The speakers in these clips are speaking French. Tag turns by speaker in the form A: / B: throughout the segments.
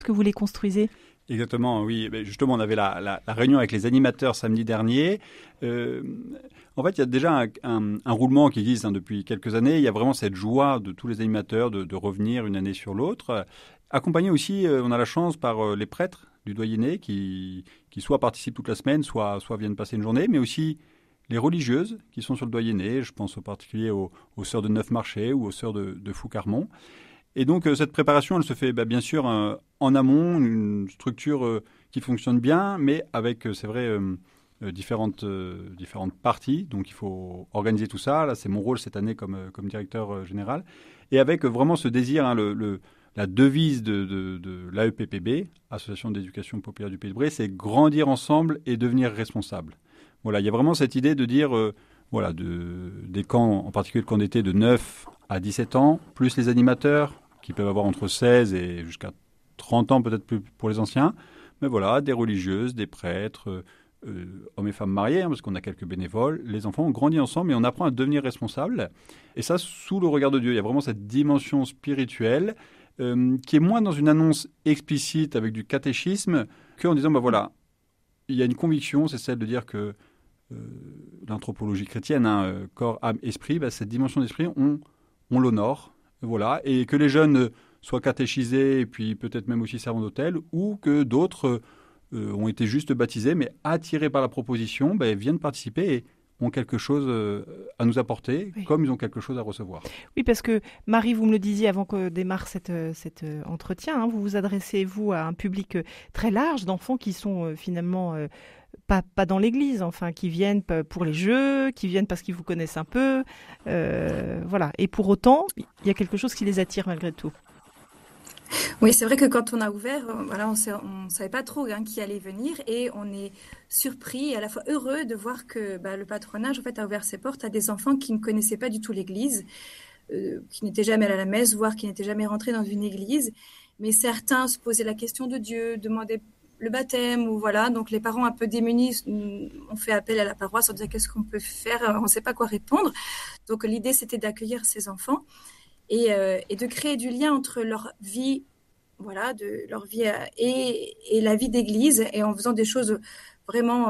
A: que vous les construisez.
B: Exactement, oui. Justement, on avait la réunion avec les animateurs samedi dernier. En fait, il y a déjà un roulement qui existe depuis quelques années. Il y a vraiment cette joie de tous les animateurs de revenir une année sur l'autre. Accompagné aussi, on a la chance par les prêtres du Doyenné qui soit participent toute la semaine, soit viennent passer une journée, mais aussi les religieuses qui sont sur le Doyenné. Je pense en particulier aux sœurs de Neufmarché ou aux sœurs de Foucarmont. Et donc, cette préparation, elle se fait bien sûr en amont, une structure qui fonctionne bien, mais avec, c'est vrai, différentes parties. Donc, il faut organiser tout ça. Là, c'est mon rôle cette année comme directeur général. Et avec vraiment ce désir, la devise de l'AEPPB, Association d'éducation populaire du Pays de Bray, c'est grandir ensemble et devenir responsable. Voilà, il y a vraiment cette idée de dire... des camps, en particulier le camp d'été de 9 à 17 ans, plus les animateurs qui peuvent avoir entre 16 et jusqu'à 30 ans, peut-être plus pour les anciens. Mais voilà, des religieuses, des prêtres, hommes et femmes mariés, parce qu'on a quelques bénévoles. Les enfants ont grandi ensemble et on apprend à devenir responsable. Et ça, sous le regard de Dieu. Il y a vraiment cette dimension spirituelle qui est moins dans une annonce explicite avec du catéchisme qu'en disant, voilà, il y a une conviction, c'est celle de dire que l'anthropologie chrétienne, corps, âme, esprit, cette dimension d'esprit, on l'honore, voilà, et que les jeunes soient catéchisés et puis peut-être même aussi servants d'autel, ou que d'autres ont été juste baptisés, mais attirés par la proposition, viennent participer et ont quelque chose à nous apporter, oui, comme ils ont quelque chose à recevoir.
A: Oui, parce que Marie, vous me le disiez avant que démarre cet entretien, vous vous adressez, vous, à un public très large d'enfants qui sont finalement... Pas dans l'église, enfin, qui viennent pour les jeux, qui viennent parce qu'ils vous connaissent un peu, voilà. Et pour autant, il y a quelque chose qui les attire malgré tout.
C: Oui, c'est vrai que quand on a ouvert, on savait pas trop qui allait venir et on est surpris et à la fois heureux de voir que le patronage en fait a ouvert ses portes à des enfants qui ne connaissaient pas du tout l'église, qui n'étaient jamais allés à la messe, voire qui n'étaient jamais rentrés dans une église. Mais certains se posaient la question de Dieu, demandaient le baptême ou voilà, donc les parents un peu démunis ont fait appel à la paroisse en disant qu'est-ce qu'on peut faire, on ne sait pas quoi répondre. Donc l'idée c'était d'accueillir ces enfants et de créer du lien entre leur vie, voilà, de leur vie et la vie d'église et en faisant des choses vraiment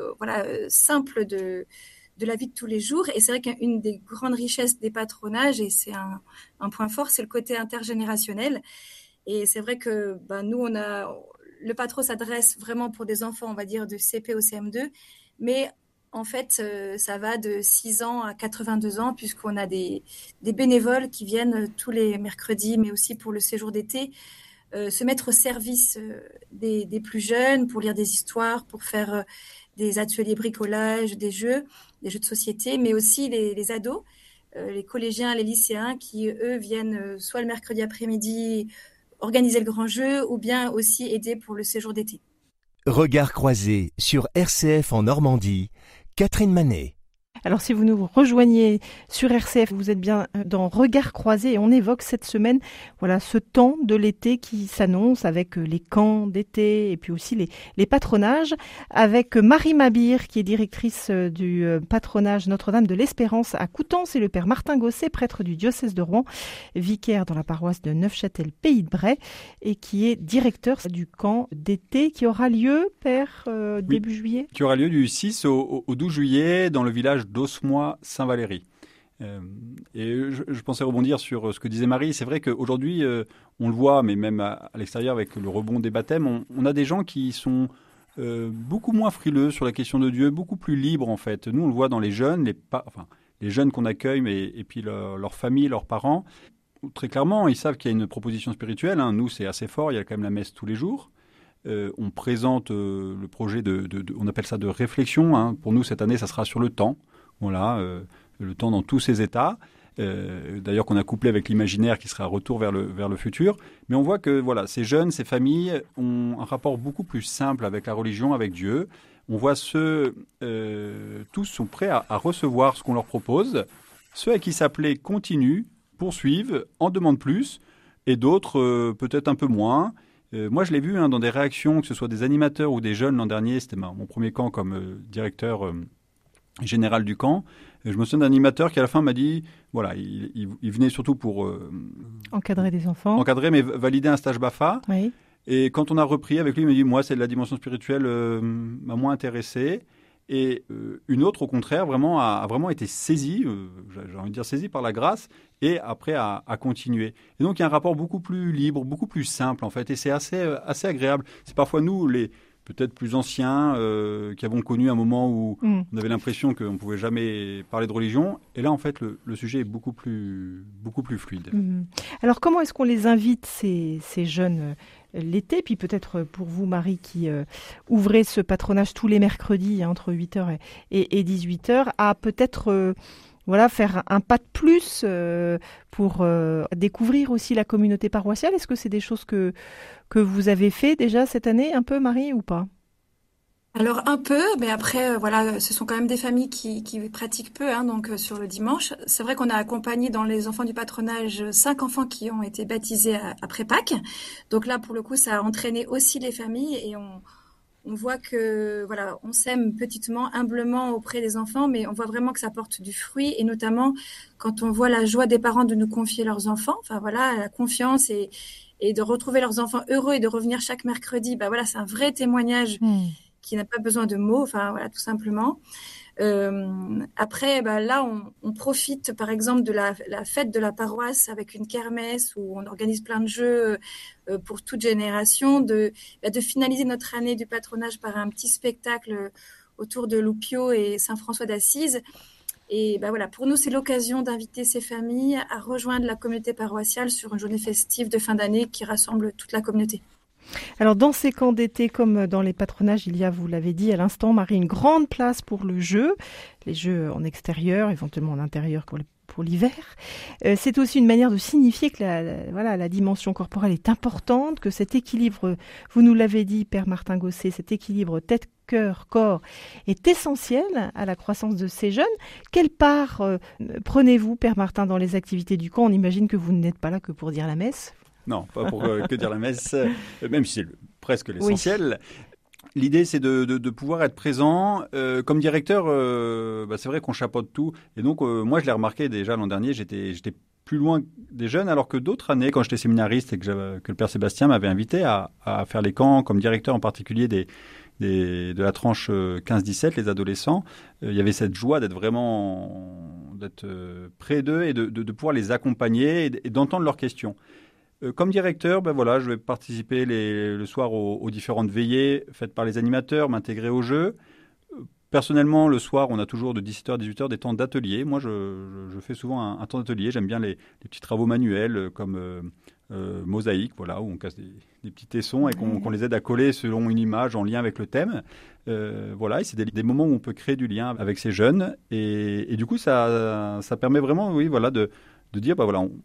C: simples de la vie de tous les jours. Et c'est vrai qu'une des grandes richesses des patronages et c'est un point fort, c'est le côté intergénérationnel. Et c'est vrai que nous le patro s'adresse vraiment pour des enfants, on va dire, de CP au CM2, mais en fait, ça va de 6 ans à 82 ans, puisqu'on a des bénévoles qui viennent tous les mercredis, mais aussi pour le séjour d'été, se mettre au service des plus jeunes, pour lire des histoires, pour faire des ateliers bricolage, des jeux de société, mais aussi les ados, les collégiens, les lycéens, qui, eux, viennent soit le mercredi après-midi, organiser le grand jeu ou bien aussi aider pour le séjour d'été.
D: Regard croisé sur RCF en Normandie, Catherine Manet.
A: Alors si vous nous rejoignez sur RCF, vous êtes bien dans Regard croisé et on évoque cette semaine ce temps de l'été qui s'annonce avec les camps d'été et puis aussi les patronages avec Marie Mabir qui est directrice du patronage Notre-Dame de l'Espérance à Coutances et le père Martin Gosset, prêtre du diocèse de Rouen, vicaire dans la paroisse de Neufchâtel Pays de Bray et qui est directeur du camp d'été qui aura lieu, père, début juillet.
B: Qui aura lieu du 6 au 12 juillet dans le village d'Osmois-Saint-Valéry. Et je pensais rebondir sur ce que disait Marie. C'est vrai qu'aujourd'hui, on le voit, mais même à l'extérieur avec le rebond des baptêmes, on a des gens qui sont beaucoup moins frileux sur la question de Dieu, beaucoup plus libres en fait. Nous, on le voit dans les jeunes, les jeunes qu'on accueille, et puis leur famille, leurs parents. Très clairement, ils savent qu'il y a une proposition spirituelle. Nous, c'est assez fort, il y a quand même la messe tous les jours. On présente le projet on appelle ça de réflexion. Pour nous, cette année, ça sera sur le temps. Voilà, le temps dans tous ses états. D'ailleurs, qu'on a couplé avec l'imaginaire qui sera un retour vers le futur. Mais on voit que ces jeunes, ces familles ont un rapport beaucoup plus simple avec la religion, avec Dieu. On voit tous sont prêts à recevoir ce qu'on leur propose. Ceux à qui ça plaît continuent, poursuivent, en demandent plus. Et d'autres, peut-être un peu moins. Moi, je l'ai vu dans des réactions, que ce soit des animateurs ou des jeunes l'an dernier. C'était mon premier camp comme directeur général du camp. Et je me souviens d'un animateur qui, à la fin, m'a dit, il venait surtout pour...
A: encadrer des enfants.
B: Encadrer, mais valider un stage BAFA.
A: Oui.
B: Et quand on a repris avec lui, il m'a dit, moi, c'est la dimension spirituelle m'a moins intéressé. Et une autre, au contraire, vraiment a vraiment été saisie, j'ai envie de dire saisie par la grâce, et après a continué. Et donc, il y a un rapport beaucoup plus libre, beaucoup plus simple, en fait, et c'est assez agréable. C'est parfois nous, les peut-être plus anciens, qui avons connu un moment où on avait l'impression qu'on ne pouvait jamais parler de religion. Et là, en fait, le sujet est beaucoup plus fluide.
A: Alors, comment est-ce qu'on les invite, ces jeunes l'été, puis peut-être pour vous, Marie, qui ouvrez ce patronage tous les mercredis entre 8h et 18h, à peut-être faire un pas de plus pour découvrir aussi la communauté paroissiale? Est-ce que c'est des choses que vous avez fait déjà cette année, un peu, Marie, ou pas?
C: Alors un peu, mais après ce sont quand même des familles qui pratiquent peu, hein, donc sur le dimanche. C'est vrai qu'on a accompagné dans les enfants du patronage 5 enfants qui ont été baptisés après Pâques. Donc là, pour le coup, ça a entraîné aussi les familles et on voit que on sème petitement, humblement auprès des enfants, mais on voit vraiment que ça porte du fruit, et notamment quand on voit la joie des parents de nous confier leurs enfants. Enfin voilà, la confiance et de retrouver leurs enfants heureux et de revenir chaque mercredi. C'est un vrai témoignage qui n'a pas besoin de mots. Enfin voilà, tout simplement. Après, là, on profite, par exemple, de la fête de la paroisse avec une kermesse où on organise plein de jeux pour toute génération, de finaliser notre année du patronage par un petit spectacle autour de Loupio et Saint-François d'Assise. Et pour nous, c'est l'occasion d'inviter ces familles à rejoindre la communauté paroissiale sur une journée festive de fin d'année qui rassemble toute la communauté.
A: Alors, dans ces camps d'été, comme dans les patronages, il y a, vous l'avez dit à l'instant, Marie, une grande place pour le jeu, les jeux en extérieur, éventuellement en intérieur pour l'hiver. C'est aussi une manière de signifier que la dimension corporelle est importante, que cet équilibre, vous nous l'avez dit, Père Martin Gosset, cet équilibre tête, cœur, corps est essentiel à la croissance de ces jeunes. Quelle part prenez-vous, Père Martin, dans les activités du camp? On imagine que vous n'êtes pas là que pour dire la messe.
B: Non, pas pour que dire la messe, même si c'est presque l'essentiel. Oui. L'idée, c'est de pouvoir être présent. Comme directeur, c'est vrai qu'on chapeaute tout. Et donc, moi, je l'ai remarqué déjà l'an dernier, j'étais plus loin des jeunes, alors que d'autres années, quand j'étais séminariste et que le Père Sébastien m'avait invité à faire les camps, comme directeur en particulier de la tranche 15-17, les adolescents, il y avait cette joie d'être près d'eux et de pouvoir les accompagner et d'entendre leurs questions. Comme directeur, je vais participer le soir aux différentes veillées faites par les animateurs, m'intégrer au jeu. Personnellement, le soir, on a toujours de 17h à 18h des temps d'atelier. Moi, je fais souvent un temps d'atelier. J'aime bien les petits travaux manuels comme mosaïque, où on casse des petits tessons et qu'on les aide à coller selon une image en lien avec le thème. Et c'est des moments où on peut créer du lien avec ces jeunes. Et du coup, ça permet vraiment, de dire,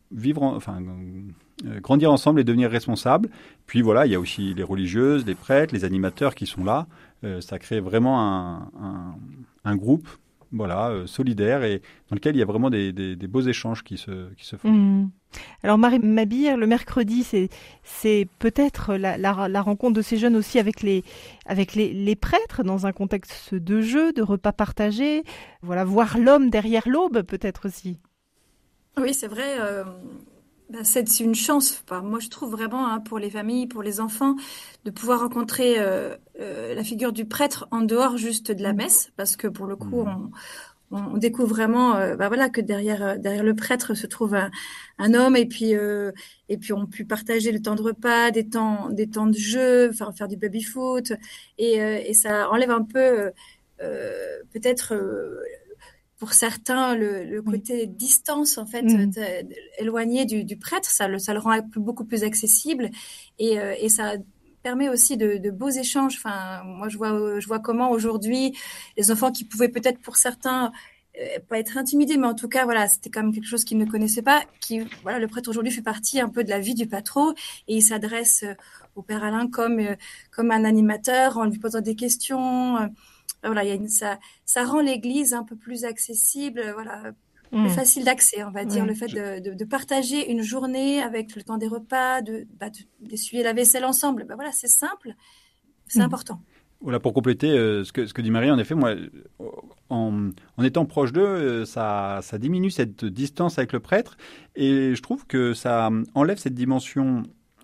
B: grandir ensemble et devenir responsable. Puis il y a aussi les religieuses, les prêtres, les animateurs qui sont là. Ça crée vraiment un groupe solidaire et dans lequel il y a vraiment des beaux échanges qui se font.
A: Alors Marie Mabir, le mercredi, c'est peut-être la rencontre de ces jeunes aussi avec les prêtres dans un contexte de jeu, de repas partagés. Voir l'homme derrière l'aube peut-être aussi.
C: Oui, c'est vrai. C'est une chance, moi je trouve vraiment, pour les familles, pour les enfants, de pouvoir rencontrer la figure du prêtre en dehors juste de la messe, parce que pour le coup, on découvre vraiment que derrière le prêtre se trouve un homme, et puis on peut partager le temps de repas, des temps de jeu, faire du baby-foot, et ça enlève un peu peut-être... pour certains, le côté distance, en fait, éloigné du prêtre, ça le rend beaucoup plus accessible et ça permet aussi de beaux échanges. Enfin, moi, je vois comment aujourd'hui, les enfants qui pouvaient peut-être pour certains pas être intimidés, mais en tout cas, c'était quand même quelque chose qu'ils ne connaissaient pas. Le prêtre aujourd'hui fait partie un peu de la vie du patron et il s'adresse au Père Alain comme un animateur en lui posant des questions. Ça rend l'église un peu plus accessible, plus facile d'accès, on va dire, le fait de partager une journée avec le temps des repas, d'essuyer la vaisselle ensemble. C'est simple, c'est important.
B: Voilà, pour compléter ce que dit Marie, en effet, moi, en étant proche d'eux, ça diminue cette distance avec le prêtre et je trouve que ça enlève cette dimension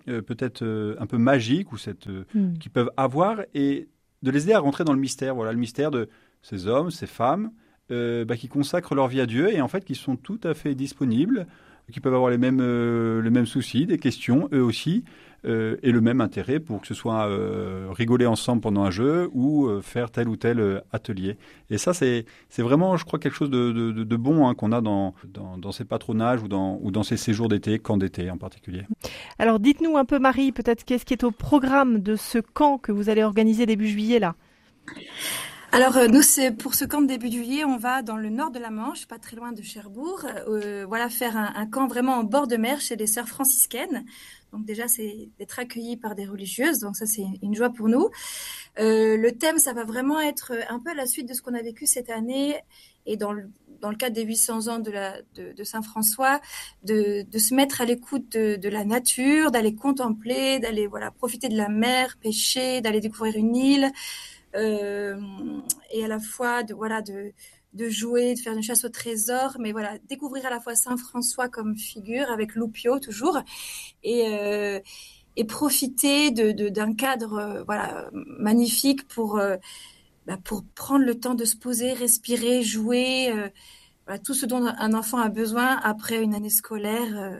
B: peut-être un peu magique ou qu'ils peuvent avoir et de les aider à rentrer dans le mystère. Voilà, le mystère de ces hommes, ces femmes qui consacrent leur vie à Dieu et en fait qui sont tout à fait disponibles, qui peuvent avoir les mêmes soucis, des questions, eux aussi, et le même intérêt pour que ce soit rigoler ensemble pendant un jeu ou faire tel ou tel atelier. Et ça, c'est vraiment, je crois, quelque chose de bon qu'on a dans ces patronages ou dans ces séjours d'été, camps d'été en particulier.
A: Alors dites-nous un peu, Marie, peut-être qu'est-ce qui est au programme de ce camp que vous allez organiser début juillet là ?
C: Alors nous, c'est pour ce camp de début juillet, on va dans le nord de la Manche, pas très loin de Cherbourg, faire un camp vraiment en bord de mer chez les sœurs franciscaines. Donc déjà, c'est d'être accueillis par des religieuses, donc ça c'est une joie pour nous. Le thème, ça va vraiment être un peu à la suite de ce qu'on a vécu cette année et dans le cadre des 800 ans de Saint François, de se mettre à l'écoute de la nature, d'aller contempler, d'aller profiter de la mer, pêcher, d'aller découvrir une île. Et à la fois de jouer, de faire une chasse au trésor, mais découvrir à la fois Saint François comme figure avec Loupio toujours et profiter d'un cadre magnifique pour prendre le temps de se poser, respirer, jouer, tout ce dont un enfant a besoin après une année scolaire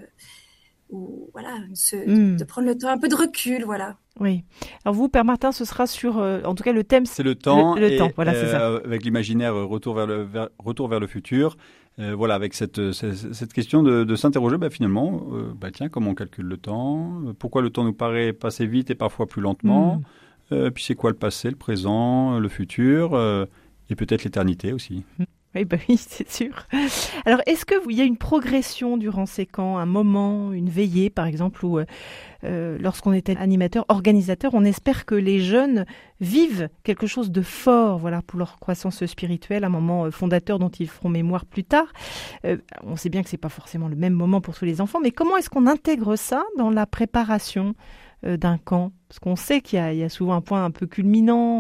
C: de prendre le temps, un peu de recul, voilà.
A: Oui. Alors vous, Père Martin, ce sera sur, en tout cas, le thème,
B: c'est le temps.
A: Le temps, voilà, c'est ça.
B: Avec l'imaginaire retour vers le futur. Avec cette question de s'interroger, finalement, tiens, comment on calcule le temps ? Pourquoi le temps nous paraît passer vite et parfois plus lentement ? Puis c'est quoi le passé, le présent, le futur et peut-être l'éternité aussi.
A: Oui, c'est sûr. Alors, est-ce qu'il y a une progression durant ces camps, un moment, une veillée, par exemple, où lorsqu'on était animateur, organisateur, on espère que les jeunes vivent quelque chose de fort, pour leur croissance spirituelle, un moment fondateur dont ils feront mémoire plus tard. On sait bien que c'est pas forcément le même moment pour tous les enfants, mais comment est-ce qu'on intègre ça dans la préparation d'un camp ? Parce qu'on sait qu'il y a souvent un point un peu culminant,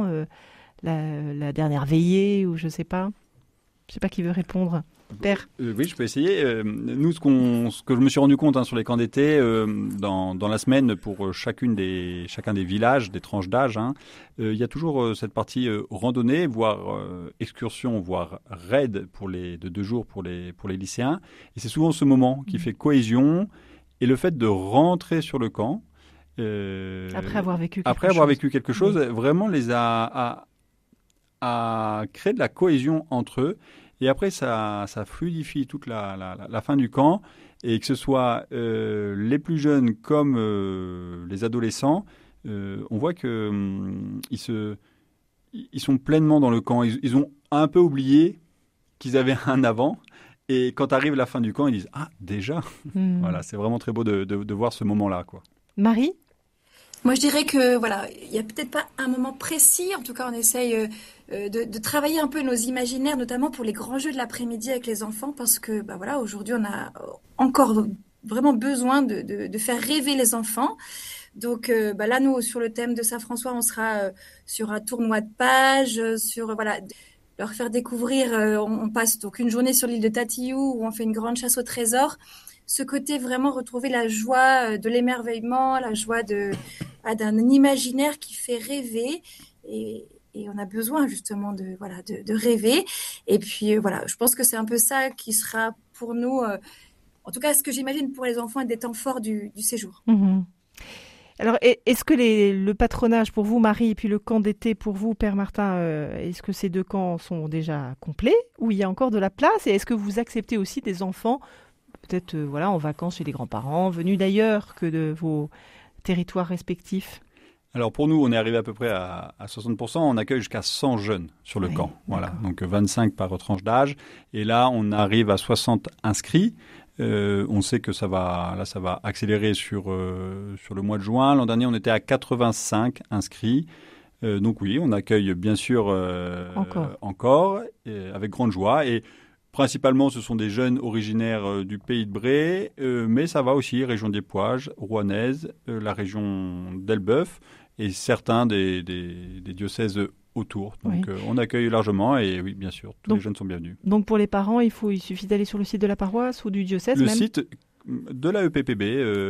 A: la dernière veillée, ou je sais pas. Je ne sais pas qui veut répondre. Père.
B: Oui, je peux essayer. Nous, ce que je me suis rendu compte sur les camps d'été, dans la semaine, pour chacun des villages, des tranches d'âge, il y a toujours cette partie randonnée, voire excursion, voire raid de 2 jours pour les lycéens. Et c'est souvent ce moment qui fait cohésion et le fait de rentrer sur le camp.
A: Après avoir vécu
B: quelque chose, vraiment les a créé de la cohésion entre eux. Et après, ça fluidifie toute la fin du camp. Et que ce soit les plus jeunes comme les adolescents, on voit qu'ils sont pleinement dans le camp. Ils ont un peu oublié qu'ils avaient un avant. Et quand arrive la fin du camp, ils disent « Ah, déjà !» Voilà, c'est vraiment très beau de voir ce moment-là, quoi.
A: Marie ?
C: Moi, je dirais que il y a peut-être pas un moment précis. En tout cas, on essaye de travailler un peu nos imaginaires, notamment pour les grands jeux de l'après-midi avec les enfants, parce que aujourd'hui, on a encore vraiment besoin de faire rêver les enfants. Donc là, nous, sur le thème de Saint-François, on sera sur un tournoi de pages, leur faire découvrir. On passe donc une journée sur l'île de Tatillou où on fait une grande chasse au trésor. Ce côté vraiment retrouver la joie de l'émerveillement, la joie d'un imaginaire qui fait rêver et on a besoin justement de rêver. Et puis je pense que c'est un peu ça qui sera pour nous, en tout cas ce que j'imagine pour les enfants, des temps forts du séjour.
A: Mmh. Alors, est-ce que le patronage pour vous, Marie, et puis le camp d'été pour vous, Père Martin, est-ce que ces 2 camps sont déjà complets ou il y a encore de la place ? Et est-ce que vous acceptez aussi des enfants peut-être en vacances chez les grands-parents, venus d'ailleurs que de vos territoires respectifs ?
B: Alors pour nous, on est arrivé à peu près à 60%. On accueille jusqu'à 100 jeunes sur le camp. Voilà, donc 25 par tranche d'âge. Et là, on arrive à 60 inscrits. On sait que ça va accélérer sur le mois de juin. L'an dernier, on était à 85 inscrits. Donc oui, on accueille bien sûr encore avec grande joie. Et principalement, ce sont des jeunes originaires du pays de Bray, mais ça va aussi, région d'Époiges, rouennaise, la région d'Elbeuf et certains des diocèses autour. Donc on accueille largement et oui, bien sûr, tous les jeunes sont bienvenus.
A: Donc pour les parents, il suffit d'aller sur le site de la paroisse ou du diocèse
B: Le site, de la EPPB,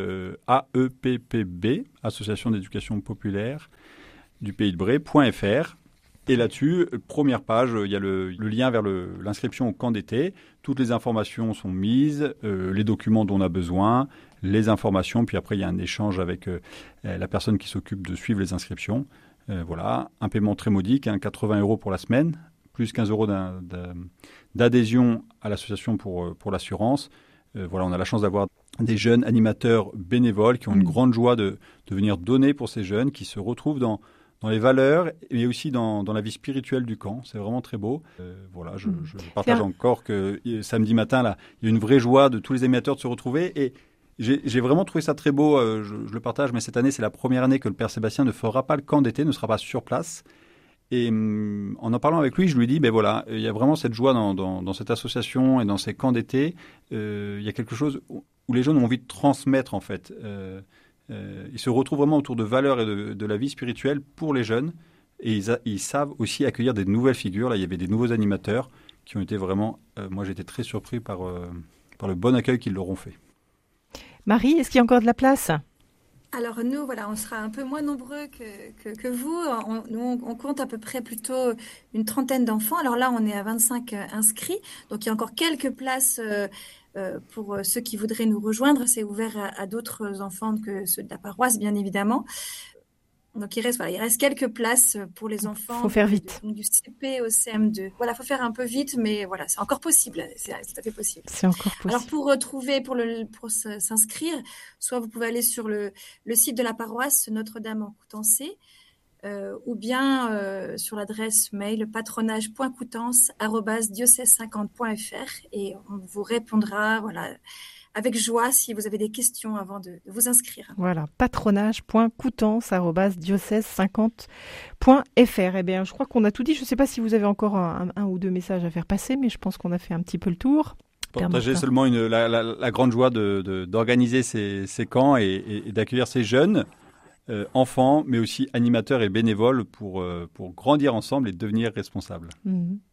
B: AEPPB, Association d'éducation populaire du Pays de Bray.fr. Et là-dessus, première page, il y a le lien vers l'inscription au camp d'été. Toutes les informations sont mises, les documents dont on a besoin, les informations, puis après il y a un échange avec la personne qui s'occupe de suivre les inscriptions. Voilà, un paiement très modique, 80 € pour la semaine, plus 15 € d'adhésion à l'association pour l'assurance. Voilà, on a la chance d'avoir des jeunes animateurs bénévoles qui ont une grande joie de venir donner pour ces jeunes, qui se retrouvent dans les valeurs, mais aussi dans la vie spirituelle du camp. C'est vraiment très beau. Voilà, je partage encore que samedi matin, là, il y a une vraie joie de tous les animateurs de se retrouver. Et j'ai vraiment trouvé ça très beau. Je le partage, mais cette année, c'est la première année que le Père Sébastien ne fera pas le camp d'été, ne sera pas sur place. Et en parlant avec lui, je lui ai dit, ben voilà, il y a vraiment cette joie dans cette association et dans ces camps d'été. Il y a quelque chose où les jeunes ont envie de transmettre, en fait. Ils se retrouvent vraiment autour de valeurs et de la vie spirituelle pour les jeunes. Et ils savent aussi accueillir des nouvelles figures. Là, il y avait des nouveaux animateurs qui ont été vraiment... moi, j'ai été très surpris par le bon accueil qu'ils leur ont fait.
A: Marie, est-ce qu'il y a encore de la place ?
C: Alors nous, voilà, on sera un peu moins nombreux que vous. On compte à peu près plutôt une trentaine d'enfants. Alors là, on est à 25 inscrits. Donc il y a encore quelques places pour ceux qui voudraient nous rejoindre. C'est ouvert à d'autres enfants que ceux de la paroisse, bien évidemment. Donc il reste quelques places pour les enfants.
A: Il faut faire vite.
C: Du CP au CM2. Voilà, il faut faire un peu vite, mais voilà, c'est encore possible. C'est tout à fait possible.
A: C'est encore possible.
C: Alors pour s'inscrire, soit vous pouvez aller sur le site de la paroisse Notre-Dame en Coutançais, ou bien sur l'adresse mail patronage.coutances@diocèse50.fr et on vous répondra, voilà, avec joie si vous avez des questions avant de vous inscrire.
A: Voilà, patronage.coutances@diocèse50.fr. Eh bien, je crois qu'on a tout dit. Je ne sais pas si vous avez encore un ou deux messages à faire passer, mais je pense qu'on a fait un petit peu le tour.
B: Partager seulement la grande joie d'organiser ces camps et d'accueillir ces jeunes enfants, mais aussi animateurs et bénévoles pour grandir ensemble et devenir responsables.
A: Marie ?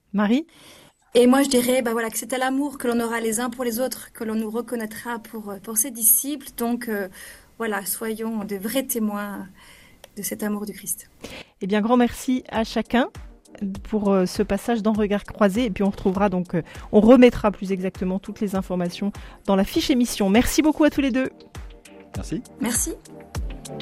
C: Et moi, je dirais que c'est à l'amour que l'on aura les uns pour les autres, que l'on nous reconnaîtra pour ses disciples. Donc, soyons de vrais témoins de cet amour du Christ.
A: Eh bien, grand merci à chacun pour ce passage dans Regard Croisé. Et puis, on retrouvera on remettra plus exactement toutes les informations dans la fiche émission. Merci beaucoup à tous les deux.
B: Merci.
C: Merci.